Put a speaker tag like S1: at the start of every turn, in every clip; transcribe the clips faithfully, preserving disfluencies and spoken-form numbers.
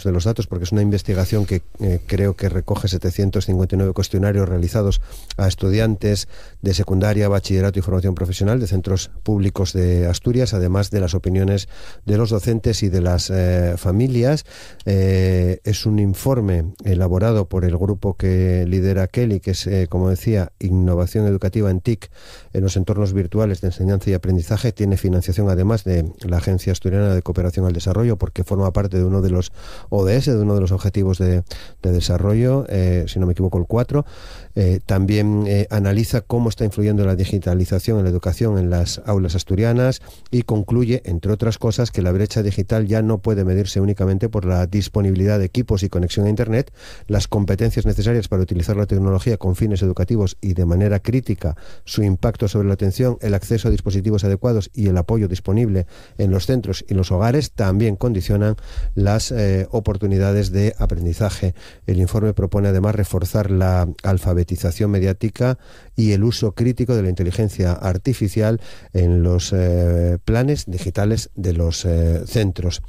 S1: de los datos, porque es una investigación que eh, creo que recoge setecientos cincuenta y nueve cuestionarios realizados a estudiantes de secundaria, bachillerato y formación profesional de centros públicos de Asturias, además de las opiniones de los docentes y de las eh, familias. Eh, es un informe elaborado por el grupo que lidera Kelly, que es, eh, como decía, Innovación Educativa en T I C en los entornos virtuales de enseñanza y aprendizaje. Tiene financiación además de la Agencia Asturiana de Cooperación al Desarrollo, porque forma parte de uno de los O D S, de uno de los Objetivos de, de Desarrollo, eh, si no me equivoco el cuatro. Eh, también eh, analiza cómo está influyendo la digitalización en la educación en las aulas asturianas y concluye, entre otras cosas, que la brecha digital ya no puede medirse únicamente por la disponibilidad de equipos y conexión a Internet. Las competencias necesarias para utilizar la tecnología con fines educativos y de manera crítica, su impacto sobre la atención, el acceso a dispositivos adecuados y el apoyo disponible en los centros y los hogares también condicionan las eh, oportunidades de aprendizaje. El informe propone además reforzar la alfabetización mediática y el uso crítico de la inteligencia artificial en los eh, planes digitales de los eh, centros.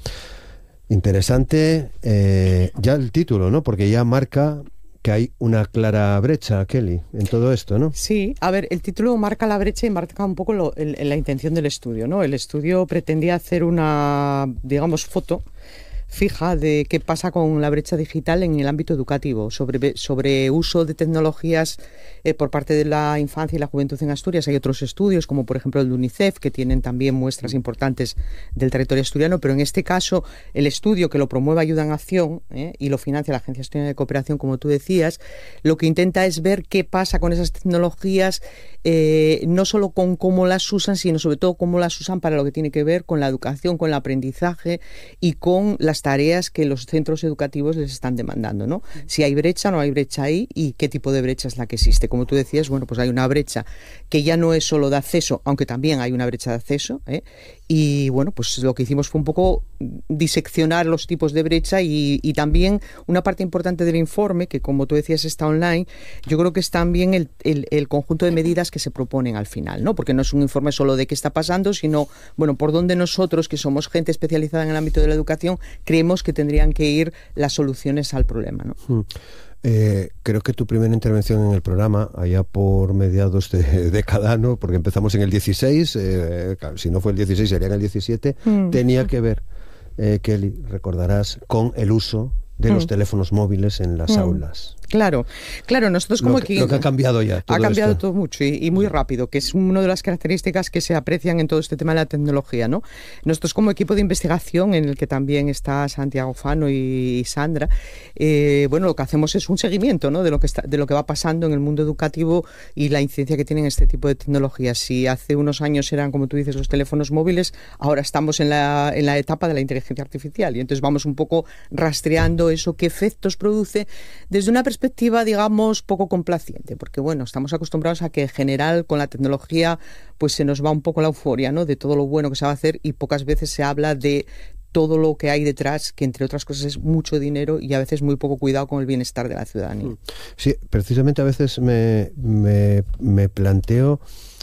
S1: Interesante eh, ya el título, ¿no? Porque ya marca que hay una clara brecha, Kelly, en todo esto, ¿no?
S2: Sí, a ver, el título marca la brecha y marca un poco lo, el, la intención del estudio, ¿no? El estudio pretendía hacer una, digamos, foto fija de qué pasa con la brecha digital en el ámbito educativo, sobre, sobre uso de tecnologías eh, por parte de la infancia y la juventud en Asturias. Hay otros estudios, como por ejemplo el de UNICEF, que tienen también muestras importantes del territorio asturiano, pero en este caso el estudio que lo promueve Ayuda en Acción eh, y lo financia la Agencia Asturiana de Cooperación, como tú decías, lo que intenta es ver qué pasa con esas tecnologías, eh, no solo con cómo las usan, sino sobre todo cómo las usan para lo que tiene que ver con la educación, con el aprendizaje y con las tareas que los centros educativos les están demandando, ¿no? Si hay brecha, no hay brecha ahí y qué tipo de brecha es la que existe. Como tú decías, bueno, pues hay una brecha que ya no es solo de acceso, aunque también hay una brecha de acceso, ¿eh? Y bueno, pues lo que hicimos fue un poco diseccionar los tipos de brecha y, y también una parte importante del informe, que como tú decías está online, yo creo que es también el, el, el conjunto de medidas que se proponen al final, ¿no? Porque no es un informe solo de qué está pasando, sino, bueno, por dónde nosotros, que somos gente especializada en el ámbito de la educación, creemos que tendrían que ir las soluciones al problema, ¿no?
S1: Mm. Eh, creo que tu primera intervención en el programa, allá por mediados de década, ¿no? Porque empezamos en el dieciséis, eh, si no fue el dieciséis sería en el diecisiete, mm. tenía que ver, eh, Kelly, recordarás, con el uso de mm. los teléfonos móviles en las mm. aulas.
S2: Claro, claro, nosotros como
S1: lo que,
S2: equipo...
S1: Lo que ha cambiado ya.
S2: Ha cambiado
S1: esto.
S2: todo mucho y, y muy rápido, que es una de las características que se aprecian en todo este tema de la tecnología, ¿no? Nosotros como equipo de investigación, en el que también está Santiago Fano y, y Sandra, eh, bueno, lo que hacemos es un seguimiento, ¿no? de lo que está, de lo que va pasando en el mundo educativo y la incidencia que tienen este tipo de tecnologías. Si hace unos años eran, como tú dices, los teléfonos móviles, ahora estamos en la, en la etapa de la inteligencia artificial y entonces vamos un poco rastreando eso, qué efectos produce desde una perspectiva perspectiva, digamos, poco complaciente, porque bueno, estamos acostumbrados a que en general con la tecnología pues se nos va un poco la euforia, ¿no? De todo lo bueno que se va a hacer y pocas veces se habla de todo lo que hay detrás, que entre otras cosas es mucho dinero y a veces muy poco cuidado con el bienestar de la ciudadanía.
S1: Sí, precisamente a veces me, me, me planteo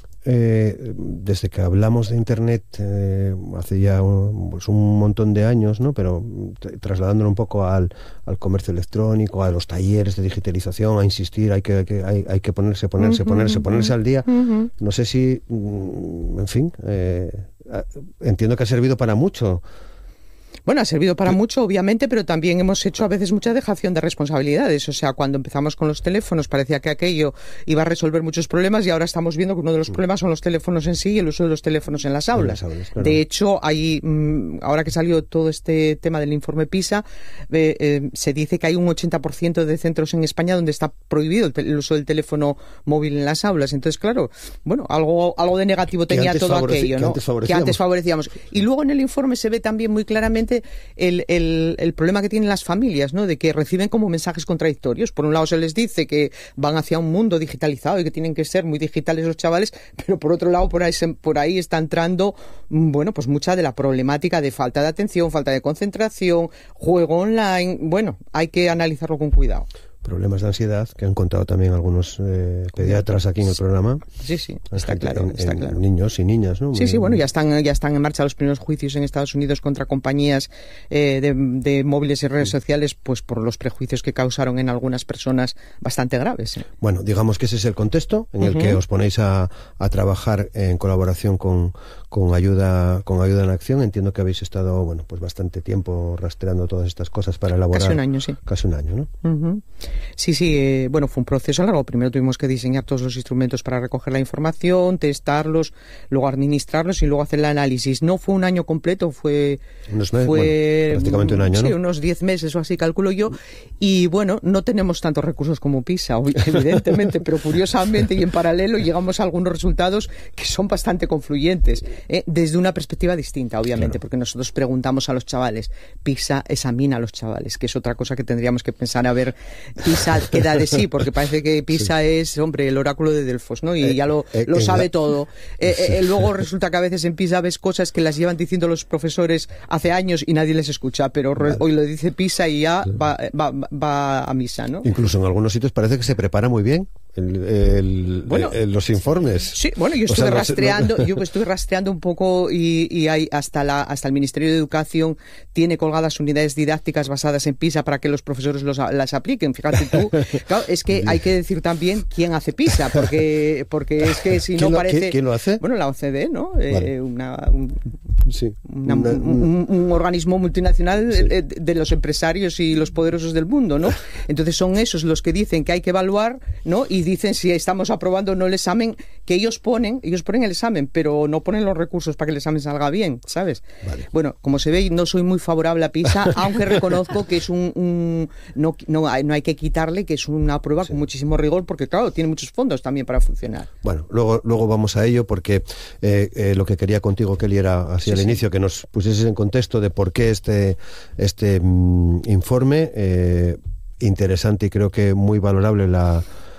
S1: Eh, desde que hablamos de Internet eh, hace ya un, pues un montón de años, ¿no? Pero t- trasladándolo un poco al, al comercio electrónico, a los talleres de digitalización, a insistir, hay que, que, hay, hay que ponerse, ponerse, uh-huh, ponerse, ponerse uh-huh. al día. Uh-huh. No sé si, en fin, eh, entiendo que ha servido para mucho.
S2: Bueno, ha servido para mucho, obviamente, pero también hemos hecho a veces mucha dejación de responsabilidades. O sea, cuando empezamos con los teléfonos parecía que aquello iba a resolver muchos problemas y ahora estamos viendo que uno de los problemas son los teléfonos en sí y el uso de los teléfonos en las aulas. En las aulas, claro. De hecho, hay, ahora que salió todo este tema del informe PISA, eh, eh, se dice que hay un ochenta por ciento de centros en España donde está prohibido el, te- el uso del teléfono móvil en las aulas. Entonces, claro, bueno, algo, algo de negativo tenía todo
S1: favoreci-
S2: aquello, ¿no?
S1: Que antes,
S2: que antes favorecíamos. Y luego en el informe se ve también muy claramente El, el, el problema que tienen las familias, ¿no? De que reciben como mensajes contradictorios. Por un lado se les dice que van hacia un mundo digitalizado y que tienen que ser muy digitales los chavales, pero por otro lado por ahí, por ahí está entrando, bueno, pues mucha de la problemática de falta de atención, falta de concentración, juego online. Bueno, hay que analizarlo con cuidado.
S1: problemas de ansiedad, que han contado también algunos eh, pediatras aquí en el programa.
S2: Sí, sí, está claro,
S1: en,
S2: está
S1: en
S2: claro.
S1: Niños y niñas, ¿no?
S2: Sí, sí, bueno, ya están, ya están en marcha los primeros juicios en Estados Unidos contra compañías eh, de, de móviles y redes sociales, pues por los prejuicios que causaron en algunas personas bastante graves. ¿eh?
S1: Bueno, digamos que ese es el contexto en el uh-huh. que os ponéis a, a trabajar en colaboración con, con ayuda, con ayuda en acción. Entiendo que habéis estado, bueno, pues bastante tiempo rastreando todas estas cosas para elaborar.
S2: Casi un año, sí.
S1: Casi un año, ¿no?
S2: Uh-huh. Sí, sí, eh, bueno, fue un proceso largo. Primero tuvimos que diseñar todos los instrumentos para recoger la información, testarlos, luego administrarlos y luego hacer el análisis. No fue un año completo, fue...
S1: Unos meses,
S2: fue,
S1: bueno, prácticamente un año,
S2: sí,
S1: ¿no?
S2: unos diez meses o así, calculo yo. Y bueno, no tenemos tantos recursos como PISA, evidentemente, pero curiosamente y en paralelo llegamos a algunos resultados que son bastante confluyentes, ¿eh? Desde una perspectiva distinta, obviamente, claro. Porque nosotros preguntamos a los chavales, PISA examina a los chavales, que es otra cosa que tendríamos que pensar a ver PISA qué da de sí, porque parece que PISA sí. es, hombre, el oráculo de Delfos, ¿no? Y eh, ya lo, eh, lo sabe la... todo. Eh, eh, luego resulta que a veces en PISA ves cosas que las llevan diciendo los profesores hace años y nadie les escucha, pero vale. Hoy lo dice PISA y ya va, va, va a misa, ¿no?
S1: Incluso en algunos sitios parece que se prepara muy bien el, el,
S2: bueno,
S1: el, los informes.
S2: Sí, bueno, yo estuve o sea, rastreando, no... yo estuve rastreando un poco y, y hay hasta la hasta el Ministerio de Educación tiene colgadas unidades didácticas basadas en PISA para que los profesores los, las apliquen. Fíjate tú, claro, es que hay que decir también quién hace PISA, porque porque es que si no
S1: lo,
S2: parece...
S1: ¿quién, ¿Quién lo hace?
S2: Bueno, la O C D E, ¿no? Vale. Eh, una, un,
S1: sí.
S2: una, una, un, un organismo multinacional sí. de, de los empresarios y los poderosos del mundo, ¿no? Entonces son esos los que dicen que hay que evaluar, ¿no? Y dicen si estamos aprobando o no el examen, que ellos ponen, ellos ponen el examen, pero no ponen los recursos para que el examen salga bien, ¿sabes? Vale. Bueno, como se ve, no soy muy favorable a PISA, aunque reconozco que es un... un no, no, hay, no hay que quitarle, que es una prueba sí. con muchísimo rigor, porque claro, tiene muchos fondos también para funcionar.
S1: Bueno, luego, luego vamos a ello, porque eh, eh, lo que quería contigo, Kelly, era así sí, al sí. inicio, que nos pusieses en contexto de por qué este, este mm, informe, eh, interesante y creo que muy valorable la...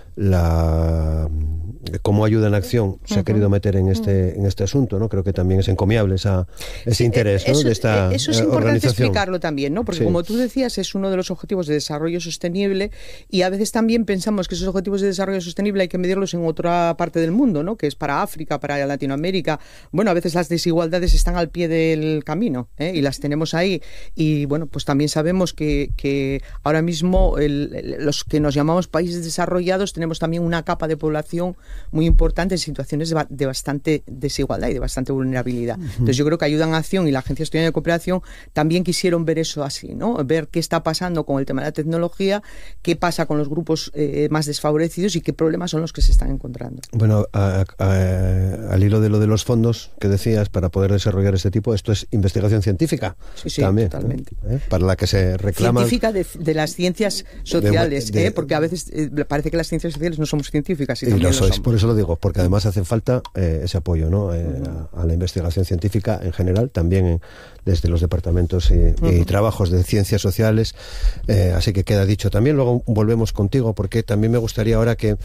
S1: la cómo ayuda en acción se uh-huh. ha querido meter en este uh-huh. en este asunto, ¿no? Creo que también es encomiable esa, ese interés, ¿no?
S2: Eso,
S1: de esta
S2: eso es
S1: eh,
S2: importante explicarlo también, ¿no? Porque
S1: sí.
S2: como tú decías, es uno de los objetivos de desarrollo sostenible y a veces también pensamos que esos objetivos de desarrollo sostenible hay que medirlos en otra parte del mundo, ¿no? Que es para África, para Latinoamérica. Bueno, a veces las desigualdades están al pie del camino, ¿eh? Y las tenemos ahí. Y bueno, pues también sabemos que, que ahora mismo el, el, los que nos llamamos países desarrollados tenemos también una capa de población muy importante en situaciones de, de bastante desigualdad y de bastante vulnerabilidad. Uh-huh. Entonces yo creo que Ayuda en Acción y la Agencia Estudiantil de Cooperación también quisieron ver eso así, ¿no? Ver qué está pasando con el tema de la tecnología, qué pasa con los grupos eh, más desfavorecidos y qué problemas son los que se están encontrando.
S1: Bueno, a, a, al hilo de lo de los fondos que decías para poder desarrollar este tipo, esto es investigación científica.
S2: Sí, sí,
S1: también,
S2: totalmente.
S1: ¿eh? Para la que se reclama...
S2: Científica de, de las ciencias sociales, de, de, ¿eh? Porque a veces eh, parece que las ciencias sociales no somos científicas. Y, y lo sois,
S1: por eso lo digo, porque además hace falta eh, ese apoyo, ¿no? Eh, uh-huh. a, a la investigación científica en general, también en, desde los departamentos y, uh-huh. y trabajos de ciencias sociales, eh, así que queda dicho. También luego volvemos contigo, porque también me gustaría ahora que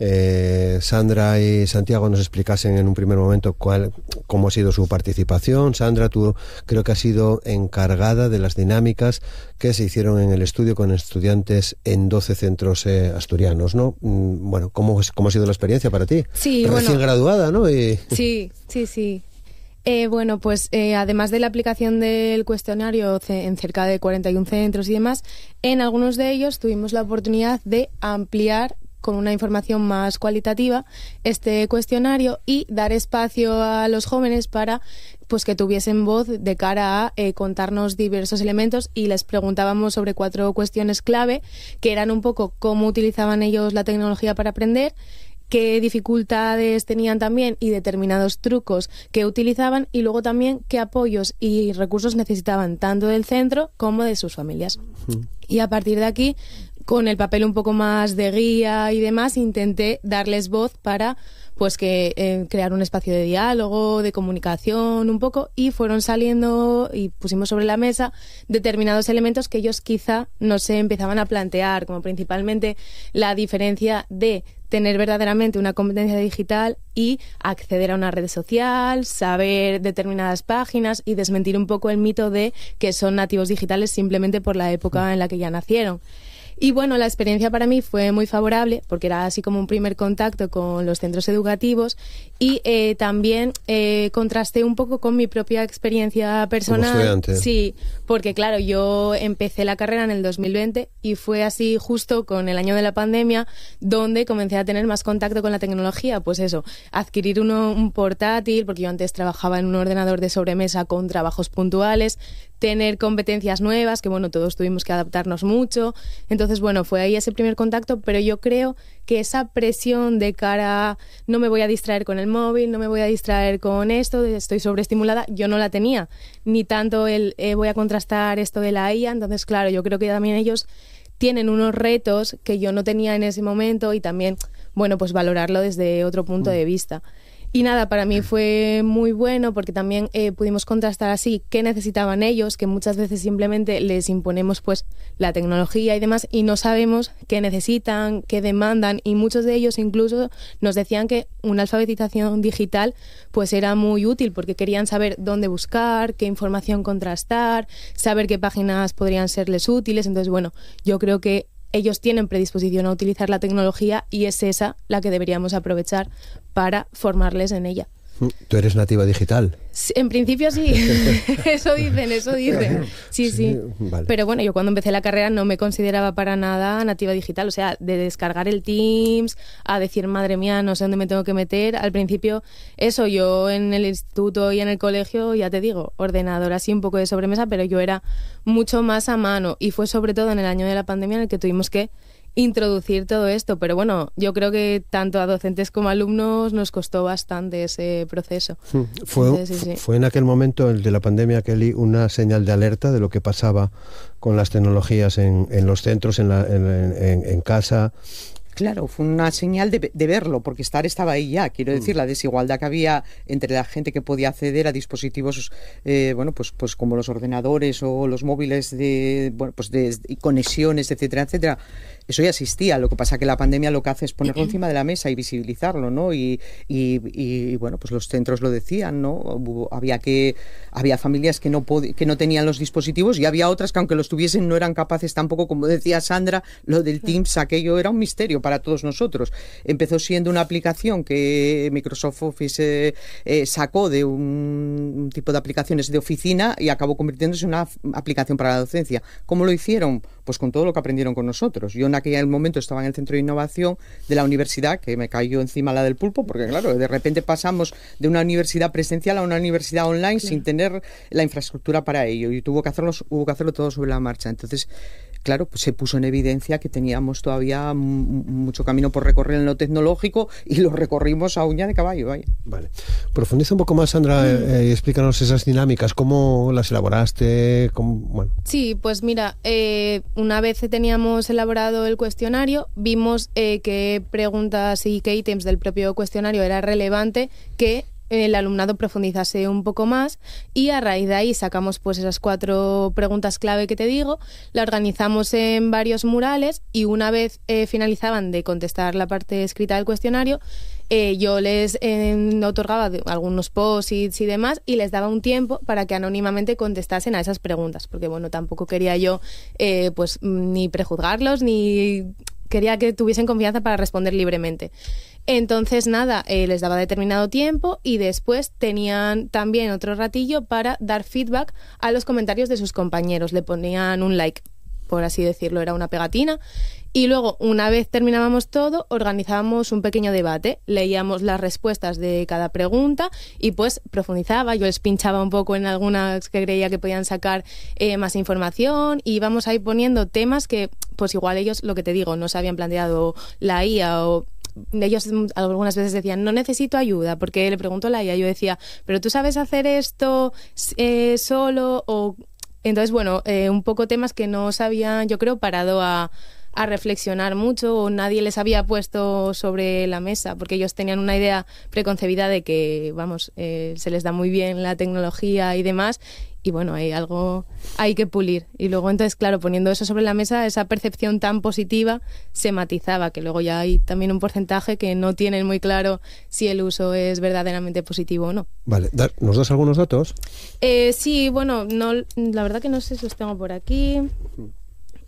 S1: eh, Sandra y Santiago nos explicasen en un primer momento cuál, cómo ha sido su participación. Sandra, tú creo que has sido encargada de las dinámicas que se hicieron en el estudio con estudiantes en doce centros eh, asturianos, ¿no? Mm, bueno, ¿cómo, ¿cómo ha sido la experiencia para ti?
S3: Sí,
S1: Recién
S3: bueno,
S1: graduada, ¿no? Y...
S3: Sí, sí, sí. Eh, bueno, pues eh, además de la aplicación del cuestionario en cerca de cuarenta y uno centros y demás, en algunos de ellos tuvimos la oportunidad de ampliar con una información más cualitativa este cuestionario y dar espacio a los jóvenes para pues que tuviesen voz de cara a eh, contarnos diversos elementos, y les preguntábamos sobre cuatro cuestiones clave que eran un poco cómo utilizaban ellos la tecnología para aprender, qué dificultades tenían también y determinados trucos que utilizaban, y luego también qué apoyos y recursos necesitaban tanto del centro como de sus familias. Uh-huh. Y a partir de aquí, con el papel un poco más de guía y demás, intenté darles voz para pues que eh, crear un espacio de diálogo, de comunicación un poco, y fueron saliendo y pusimos sobre la mesa determinados elementos que ellos quizá no se empezaban a plantear, como principalmente la diferencia de tener verdaderamente una competencia digital y acceder a una red social, saber determinadas páginas y desmentir un poco el mito de que son nativos digitales simplemente por la época en la que ya nacieron. Y bueno, la experiencia para mí fue muy favorable porque era así como un primer contacto con los centros educativos y eh, también eh, contrasté un poco con mi propia experiencia personal.
S1: Como estudiante.
S3: Sí, porque claro, yo empecé la carrera en el dos mil veinte y fue así justo con el año de la pandemia donde comencé a tener más contacto con la tecnología. Pues eso, adquirir uno, un portátil, porque yo antes trabajaba en un ordenador de sobremesa con trabajos puntuales, tener competencias nuevas, que bueno, todos tuvimos que adaptarnos mucho. Entonces, bueno, fue ahí ese primer contacto, pero yo creo que esa presión de cara a no me voy a distraer con el móvil, no me voy a distraer con esto, estoy sobreestimulada, yo no la tenía. Ni tanto el eh, voy a contrastar esto de la I A. Entonces, claro, yo creo que también ellos tienen unos retos que yo no tenía en ese momento y también, bueno, pues valorarlo desde otro punto de vista. Y nada, para mí fue muy bueno porque también eh, pudimos contrastar así qué necesitaban ellos, que muchas veces simplemente les imponemos pues la tecnología y demás y no sabemos qué necesitan, qué demandan, y muchos de ellos incluso nos decían que una alfabetización digital pues era muy útil porque querían saber dónde buscar, qué información contrastar, saber qué páginas podrían serles útiles. Entonces, bueno, yo creo que ellos tienen predisposición a utilizar la tecnología y es esa la que deberíamos aprovechar para formarles en ella.
S1: ¿Tú eres nativa digital?
S3: En principio sí, eso dicen, eso dicen. Sí, sí. sí. Vale. Pero bueno, yo cuando empecé la carrera no me consideraba para nada nativa digital. O sea, de descargar el Teams, a decir, madre mía, no sé dónde me tengo que meter. Al principio, eso, yo en el instituto y en el colegio, ya te digo, ordenador así un poco de sobremesa, pero yo era mucho más a mano. Y fue sobre todo en el año de la pandemia en el que tuvimos que introducir todo esto, pero bueno, yo creo que tanto a docentes como a alumnos nos costó bastante ese proceso.
S1: Fue,
S3: Entonces, sí, sí.
S1: fue en aquel momento, el de la pandemia, Kelly, una señal de alerta de lo que pasaba con las tecnologías en, en los centros, en, la, en, en, en casa.
S2: Claro, fue una señal de, de verlo, porque estar estaba ahí ya. Quiero decir, la desigualdad que había entre la gente que podía acceder a dispositivos, eh, bueno, pues, pues como los ordenadores o los móviles de, bueno, pues de, de conexiones, etcétera, etcétera. Eso ya existía. Lo que pasa que la pandemia lo que hace es ponerlo encima de la mesa y visibilizarlo, ¿no? Y, y, y bueno, pues los centros lo decían, ¿no? Hubo, había que había familias que no pod- que no tenían los dispositivos y había otras que aunque los tuviesen no eran capaces tampoco, como decía Sandra, lo del Teams, aquello era un misterio para todos nosotros. Empezó siendo una aplicación que Microsoft Office eh, eh, sacó de un, un tipo de aplicaciones de oficina y acabó convirtiéndose en una f- aplicación para la docencia. ¿Cómo lo hicieron? Pues con todo lo que aprendieron con nosotros. Yo en aquel momento estaba en el centro de innovación de la universidad, que me cayó encima la del pulpo, porque claro, de repente pasamos de una universidad presencial a una universidad online, claro, sin tener la infraestructura para ello, y tuvo que hacerlo, hubo que hacerlo todo sobre la marcha. Entonces, claro, pues se puso en evidencia que teníamos todavía m- mucho camino por recorrer en lo tecnológico y lo recorrimos a uña de caballo. Vaya.
S1: Vale. Profundiza un poco más, Sandra, mm. eh, explícanos esas dinámicas, cómo las elaboraste. Cómo, bueno.
S3: Sí, pues mira, eh, una vez teníamos elaborado el cuestionario, vimos eh, qué preguntas y qué ítems del propio cuestionario era relevante que el alumnado profundizase un poco más, y a raíz de ahí sacamos pues esas cuatro preguntas clave que te digo, la organizamos en varios murales y una vez eh, finalizaban de contestar la parte escrita del cuestionario, eh, yo les eh, otorgaba algunos post-its y demás y les daba un tiempo para que anónimamente contestasen a esas preguntas, porque bueno, tampoco quería yo eh, pues ni prejuzgarlos ni quería que tuviesen confianza para responder libremente. Entonces, nada, eh, les daba determinado tiempo y después tenían también otro ratillo para dar feedback a los comentarios de sus compañeros. Le ponían un like, por así decirlo, era una pegatina. Y luego, una vez terminábamos todo, organizábamos un pequeño debate. Leíamos las respuestas de cada pregunta y pues profundizaba. Yo les pinchaba un poco en algunas que creía que podían sacar eh, más información, y íbamos ahí poniendo temas que, pues igual ellos, lo que te digo, no se habían planteado la I A, o ellos algunas veces decían, no necesito ayuda, porque le pregunto a la I A, yo decía, pero tú sabes hacer esto eh, solo, o entonces bueno, eh, un poco temas que no se habían, yo creo, parado a, a reflexionar mucho, o nadie les había puesto sobre la mesa, porque ellos tenían una idea preconcebida de que, vamos, eh, se les da muy bien la tecnología y demás, y bueno, hay algo hay que pulir. Y luego entonces, claro, poniendo eso sobre la mesa, esa percepción tan positiva se matizaba, que luego ya hay también un porcentaje que no tienen muy claro si el uso es verdaderamente positivo o no.
S1: Vale, ¿nos das algunos datos?
S3: Eh, sí, bueno, no, la verdad que no sé si los tengo por aquí.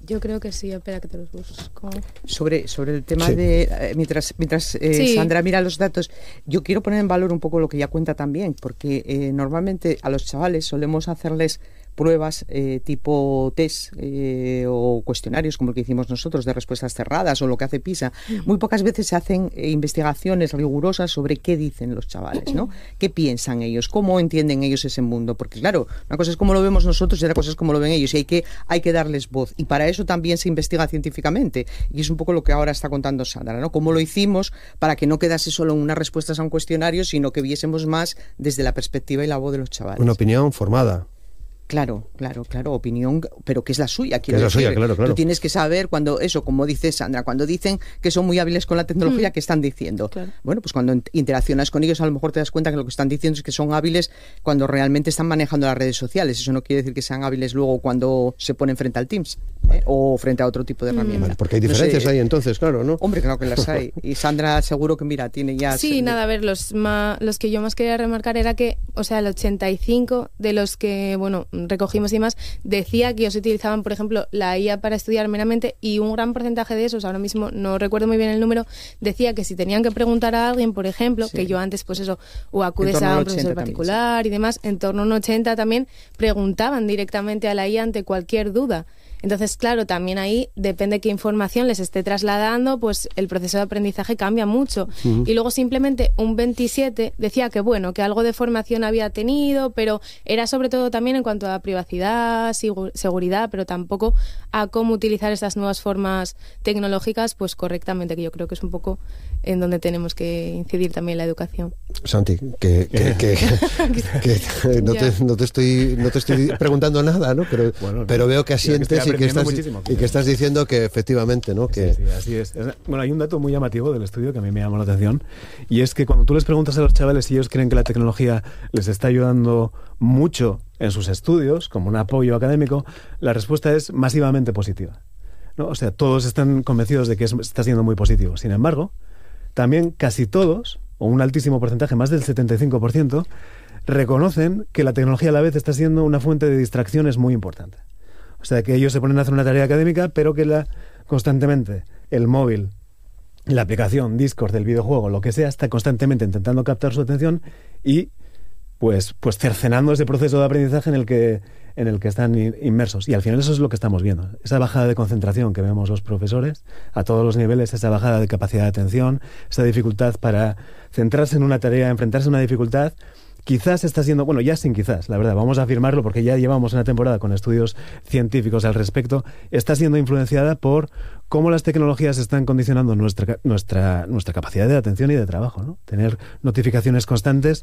S3: Yo creo que sí, espera que te los busco.
S2: Sobre, sobre el tema
S1: sí.
S2: de, eh, mientras, mientras eh,
S3: sí.
S2: Sandra mira los datos, yo quiero poner en valor un poco lo que ella cuenta también, porque eh, normalmente a los chavales solemos hacerles pruebas eh, tipo test eh, o cuestionarios como el que hicimos nosotros de respuestas cerradas o lo que hace PISA. Uh-huh. Muy pocas veces se hacen eh, investigaciones rigurosas sobre qué dicen los chavales, ¿no? ¿Qué piensan ellos? ¿Cómo entienden ellos ese mundo? Porque claro, una cosa es cómo lo vemos nosotros y otra cosa es cómo lo ven ellos y hay que, hay que darles voz. Y para eso también se investiga científicamente y es un poco lo que ahora está contando Sandra, ¿no? Cómo lo hicimos para que no quedase solo en unas respuestas a un cuestionario, sino que viésemos más desde la perspectiva y la voz de los chavales.
S1: Una opinión formada.
S2: Claro, claro, claro, opinión, pero que es la suya.
S1: Que es la
S2: decir.
S1: suya, claro, claro.
S2: Tú tienes que saber cuando, eso, como dice Sandra, cuando dicen que son muy hábiles con la tecnología, mm. ¿qué están diciendo? Claro. Bueno, pues cuando interaccionas con ellos a lo mejor te das cuenta que lo que están diciendo es que son hábiles cuando realmente están manejando las redes sociales. Eso no quiere decir que sean hábiles luego cuando se ponen frente al Teams ¿eh? o frente a otro tipo de herramientas.
S1: Vale, porque hay diferencias no sé, ahí entonces, claro, ¿no?
S2: Hombre, claro que las hay. Y Sandra seguro que, mira, tiene ya...
S3: Sí, se... nada, a ver, los, más, los que yo más quería remarcar era que, o sea, el ochenta y cinco de los que, bueno, recogimos y más, decía que ellos utilizaban, por ejemplo, la I A para estudiar meramente y un gran porcentaje de esos, ahora mismo no recuerdo muy bien el número, decía que si tenían que preguntar a alguien, por ejemplo, sí. que yo antes, pues eso, o acudes a un profesor particular también, sí. y demás, en torno a un ochenta también preguntaban directamente a la I A ante cualquier duda. Entonces, claro, también ahí depende qué información les esté trasladando, pues el proceso de aprendizaje cambia mucho. Uh-huh. Y luego simplemente un veintisiete decía que bueno, que algo de formación había tenido, pero era sobre todo también en cuanto a privacidad, seguridad, pero tampoco a cómo utilizar estas nuevas formas tecnológicas pues correctamente, que yo creo que es un poco en donde tenemos que incidir también la educación.
S1: Santi, que, que, que, que, que no, te, no, te estoy, no te estoy preguntando nada, ¿no? Pero, bueno, pero veo que asientes y que, estás, y que estás diciendo que efectivamente, ¿no? Que...
S4: Sí, sí, así es. Bueno, hay un dato muy llamativo del estudio que a mí me llamó la atención y es que cuando tú les preguntas a los chavales si ellos creen que la tecnología les está ayudando mucho en sus estudios, como un apoyo académico, la respuesta es masivamente positiva, ¿no? O sea, todos están convencidos de que es, está siendo muy positivo. Sin embargo, también casi todos, o un altísimo porcentaje, más del setenta y cinco por ciento, reconocen que la tecnología a la vez está siendo una fuente de distracciones muy importante. O sea, que ellos se ponen a hacer una tarea académica, pero que la, constantemente el móvil, la aplicación, Discord, el videojuego, lo que sea, está constantemente intentando captar su atención y pues, pues cercenando ese proceso de aprendizaje en el que, en el que están inmersos. Y al final eso es lo que estamos viendo. Esa bajada de concentración que vemos los profesores a todos los niveles, esa bajada de capacidad de atención, esa dificultad para centrarse en una tarea, enfrentarse a una dificultad, quizás está siendo, bueno, ya sin quizás, la verdad, vamos a afirmarlo porque ya llevamos una temporada con estudios científicos al respecto, está siendo influenciada por cómo las tecnologías están condicionando nuestra, nuestra, nuestra capacidad de atención y de trabajo, ¿no? Tener notificaciones constantes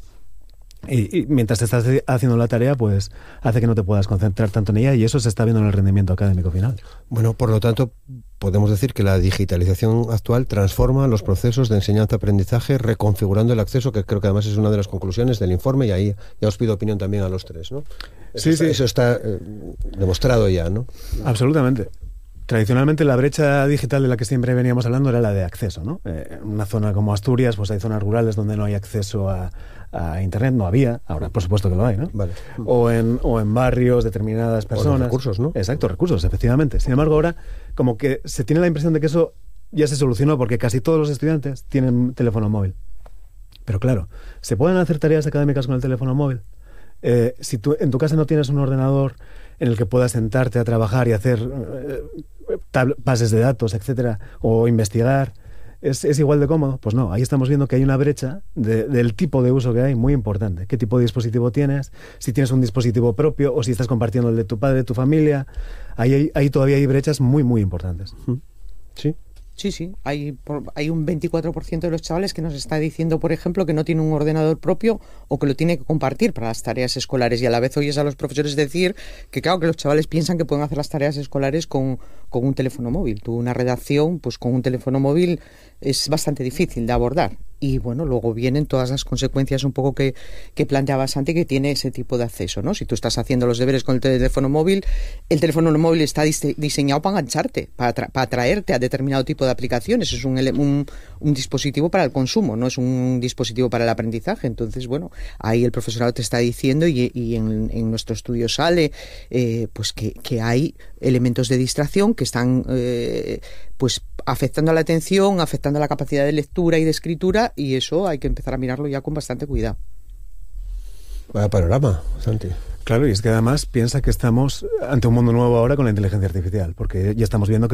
S4: y, y mientras te estás haciendo la tarea, pues hace que no te puedas concentrar tanto en ella y eso se está viendo en el rendimiento académico final.
S1: Bueno, por lo tanto, podemos decir que la digitalización actual transforma los procesos de enseñanza-aprendizaje reconfigurando el acceso, que creo que además es una de las conclusiones del informe y ahí ya os pido opinión también a los tres, ¿no? Eso
S4: sí,
S1: está,
S4: sí.
S1: Eso está eh, demostrado ya, ¿no?
S4: Absolutamente. Tradicionalmente la brecha digital de la que siempre veníamos hablando era la de acceso, ¿no? Eh, en una zona como Asturias, pues hay zonas rurales donde no hay acceso a, a Internet, no había, ahora por supuesto que lo hay, ¿no?
S1: Vale.
S4: O en, o en barrios determinadas personas.
S1: O recursos, ¿no?
S4: Exacto, recursos, efectivamente. Sin embargo, ahora como que se tiene la impresión de que eso ya se solucionó porque casi todos los estudiantes tienen teléfono móvil. Pero claro, ¿se pueden hacer tareas académicas con el teléfono móvil? Eh, si tú en tu casa no tienes un ordenador en el que puedas sentarte a trabajar y hacer eh, tab- bases de datos, etcétera, o investigar, ¿es, ¿es igual de cómodo? Pues no, ahí estamos viendo que hay una brecha de, del tipo de uso que hay muy importante. ¿Qué tipo de dispositivo tienes? Si tienes un dispositivo propio o si estás compartiendo el de tu padre, tu familia. Ahí, hay, ahí todavía hay brechas muy, muy importantes.
S1: ¿Sí?
S2: Sí, sí, hay, hay un veinticuatro por ciento de los chavales que nos está diciendo, por ejemplo, que no tiene un ordenador propio o que lo tiene que compartir para las tareas escolares y a la vez oyes a los profesores decir que claro, que los chavales piensan que pueden hacer las tareas escolares con, con un teléfono móvil. Tú una redacción, pues con un teléfono móvil es bastante difícil de abordar. Y bueno, luego vienen todas las consecuencias un poco que, que planteaba Santi, que tiene ese tipo de acceso, ¿no? Si tú estás haciendo los deberes con el teléfono móvil, el teléfono móvil está dise- diseñado para engancharte, para, tra- para atraerte a determinado tipo de aplicaciones. Es un, ele- un, un dispositivo para el consumo, no es un dispositivo para el aprendizaje. Entonces, bueno, ahí el profesorado te está diciendo y, y en, en nuestro estudio sale eh, pues que, que hay elementos de distracción que están eh, pues afectando a la atención, afectando a la capacidad de lectura y de escritura, y eso hay que empezar a mirarlo ya con bastante cuidado.
S1: Vaya panorama, Santi.
S4: Claro, y es que además piensa que estamos ante un mundo nuevo ahora con la inteligencia artificial, porque ya estamos viendo que